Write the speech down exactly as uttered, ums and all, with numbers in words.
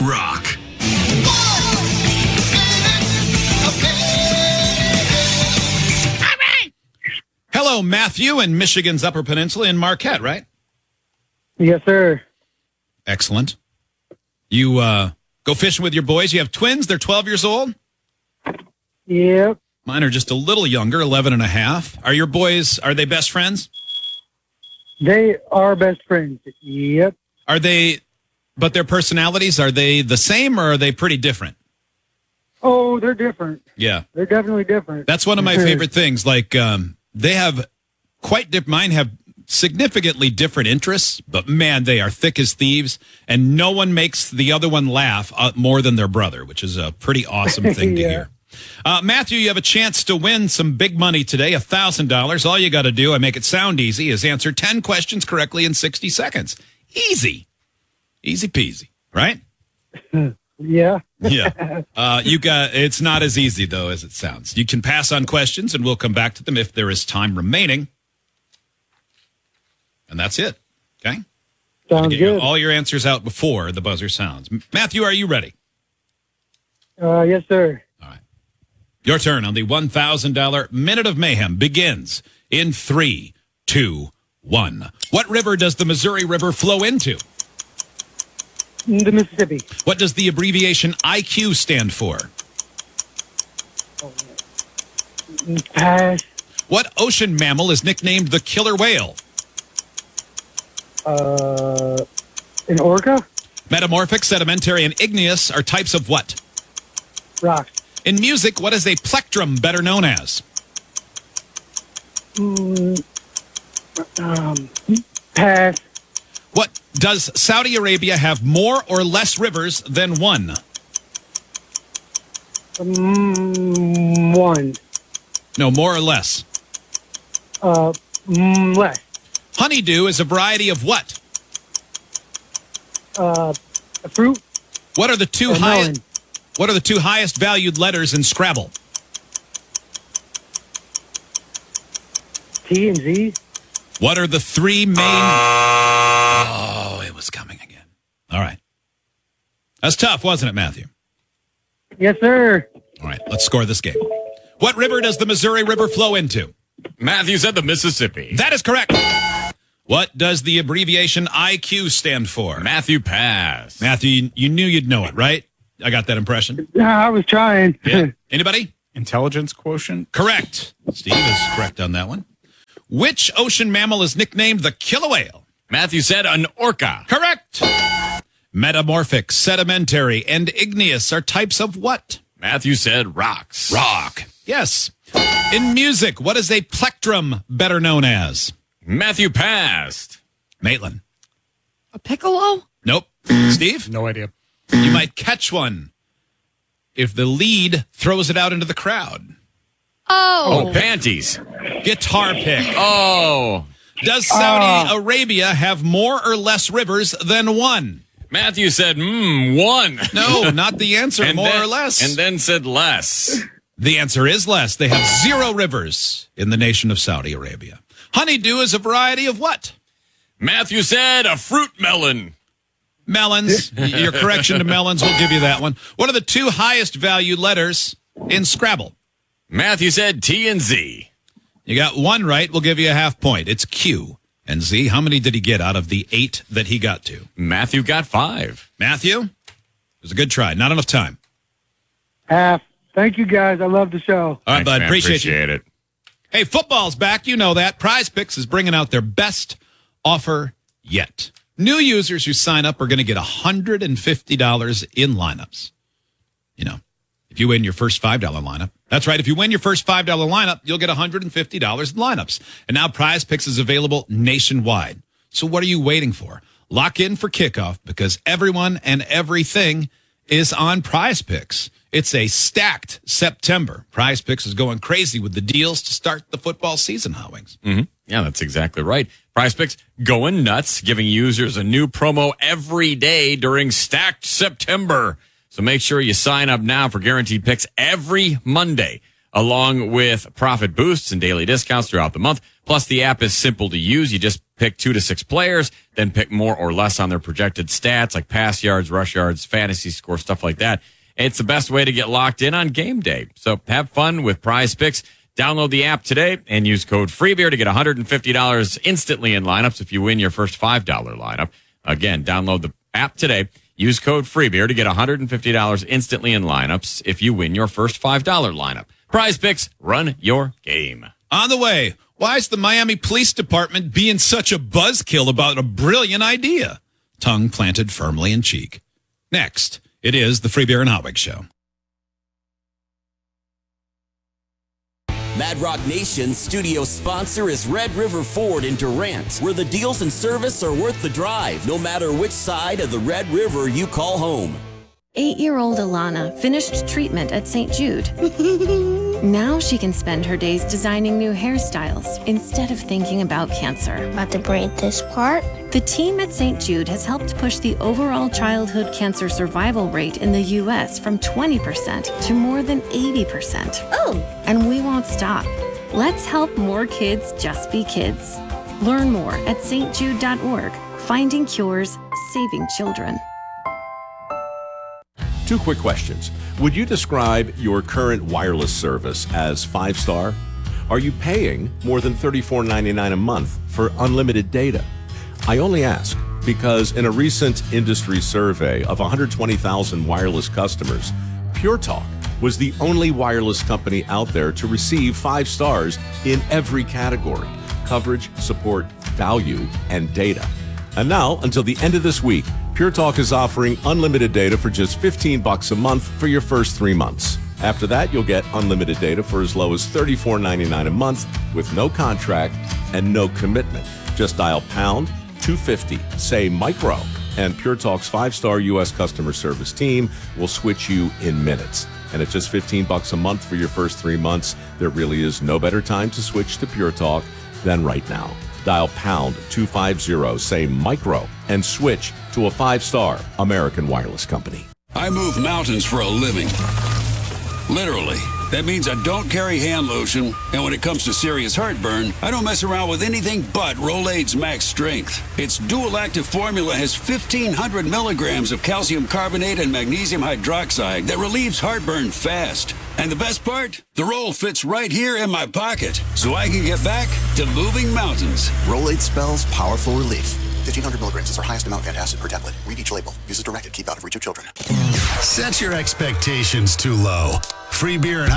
rock. Hello, Matthew in Michigan's Upper Peninsula in Marquette, right? Yes, sir. Excellent. You uh, go fishing with your boys. You have twins. They're twelve years old. Yep. Mine are just a little younger, eleven and a half. Are your boys, are they best friends? They are best friends. Yep. Are they, but their personalities, are they the same or are they pretty different? Oh, they're different. Yeah. They're definitely different. That's one of my favorite things. Like, um, they have quite, dip- mine have significantly different interests, but man, they are thick as thieves, and no one makes the other one laugh uh, more than their brother, which is a pretty awesome thing to Yeah. hear. Uh, Matthew, you have a chance to win some big money today, one thousand dollars. All you got to do, I make it sound easy, is answer ten questions correctly in sixty seconds. Easy. Easy peasy, right? Yeah. Yeah. Uh, you got, it's not as easy, though, as it sounds. You can pass on questions, and we'll come back to them if there is time remaining. And that's it. Okay? Sounds Get your- good. all your answers out before the buzzer sounds. M- Matthew, are you ready? Uh, yes, sir. All right. Your turn on the one thousand dollars Minute of Mayhem begins in three, two, one. What river does the Missouri River flow into? The Mississippi. What does the abbreviation I Q stand for? Pass. What ocean mammal is nicknamed the killer whale? Uh, an orca. Metamorphic, sedimentary, and igneous are types of what? Rock. In music, what is a plectrum better known as? Mm, um, pass. What does Saudi Arabia have more or less rivers than one? Mm, one. No, more or less. Uh, mm, less. Honeydew is a variety of what? Uh, a fruit. What are the two A highest? melon. What are the two highest valued letters in Scrabble? T and Z. What are the three main? Oh, it was coming again. All right, that's tough, wasn't it, Matthew? Yes, sir. All right, let's score this game. What river does the Missouri River flow into? Matthew said the Mississippi. That is correct. What does the abbreviation I Q stand for? Matthew passed. Matthew, you, you knew you'd know it, right? I got that impression. I was trying. Yeah. Anybody? Intelligence quotient? Correct. Steve is correct on that one. Which ocean mammal is nicknamed the killer whale? Matthew said an orca. Correct. Metamorphic, sedimentary, and igneous are types of what? Matthew said rocks. Rock. Yes. In music, what is a plectrum better known as? Matthew passed. Maitland. A piccolo? Nope. Steve? No idea. You might catch one if the lead throws it out into the crowd. Oh. Oh, panties. Guitar pick. Oh. Does Saudi Arabia have more or less rivers than one? Matthew said, hmm, one. No, not the answer. And More then- or less. And then said less. The answer is less. They have zero rivers in the nation of Saudi Arabia. Honeydew is a variety of what? Matthew said a fruit melon. Melons. Your correction to melons, we'll give you that one. What are the two highest valued letters in Scrabble? Matthew said T and Z. You got one right. We'll give you a half point. It's Q and Z. How many did he get out of the eight that he got to? Matthew got five. Matthew? It was a good try. Not enough time. Half. Thank you, guys. I love the show. All right, Thanks, bud. man. Appreciate, you. Appreciate it. Hey, football's back. You know that. Prize Picks is bringing out their best offer yet. New users who sign up are going to get one hundred fifty dollars in lineups. You know, if you win your first five dollar lineup. That's right. If you win your first five dollar lineup, you'll get one hundred fifty dollars in lineups. And now Prize Picks is available nationwide. So what are you waiting for? Lock in for kickoff because everyone and everything is on Prize Picks. It's a stacked September. Prize Picks is going crazy with the deals to start the football season, Howings. Mm-hmm. Yeah, that's exactly right. Prize Picks going nuts, giving users a new promo every day during stacked September. So make sure you sign up now for guaranteed picks every Monday. along with profit boosts and daily discounts throughout the month. Plus, the app is simple to use. You just pick two to six players, then pick more or less on their projected stats like pass yards, rush yards, fantasy score, stuff like that. It's the best way to get locked in on game day. So have fun with Prize Picks. Download the app today and use code FREEBEER to get one hundred fifty dollars instantly in lineups if you win your first five dollars lineup. Again, download the app today. Use code FREEBEER to get one hundred fifty dollars instantly in lineups if you win your first five dollars lineup. Prize Picks, run your game. On the way, why is the Miami Police Department being such a buzzkill about a brilliant idea? Tongue planted firmly in cheek. Next, it is the Free Beer and Hotwig Show. Mad Rock Nation's studio sponsor is Red River Ford in Durant, where the deals and service are worth the drive, no matter which side of the Red River you call home. Eight-year-old Alana finished treatment at Saint Jude. Now she can spend her days designing new hairstyles instead of thinking about cancer. About to braid this part. The team at Saint Jude has helped push the overall childhood cancer survival rate in the U S from twenty percent to more than eighty percent. Oh! And we won't stop. Let's help more kids just be kids. Learn more at S T Jude dot org. Finding cures, saving children. Two quick questions. Would you describe your current wireless service as five-star? Are you paying more than thirty-four ninety-nine a month for unlimited data? I only ask because in a recent industry survey of one hundred twenty thousand wireless customers, Pure Talk was the only wireless company out there to receive five stars in every category: coverage, support, value, and data. And now, until the end of this week, Pure Talk is offering unlimited data for just fifteen bucks a month for your first three months. After that, you'll get unlimited data for as low as thirty-four ninety-nine a month with no contract and no commitment. Just dial pound two fifty, say micro, and Pure Talk's five-star U S customer service team will switch you in minutes. And at just fifteen bucks a month for your first three months, there really is no better time to switch to Pure Talk than right now. Dial pound two fifty, say micro, and switch to a five-star American wireless company. I move mountains for a living. Literally. That means I don't carry hand lotion, and when it comes to serious heartburn, I don't mess around with anything but Rolaids Max Strength. Its dual-active formula has fifteen hundred milligrams of calcium carbonate and magnesium hydroxide that relieves heartburn fast. And the best part? The roll fits right here in my pocket, so I can get back to moving mountains. Rolaids spells powerful relief. fifteen hundred milligrams is our highest amount of antacid per tablet. Read each label. Use as directed. Keep out of reach of children. Set your expectations too low. Free beer and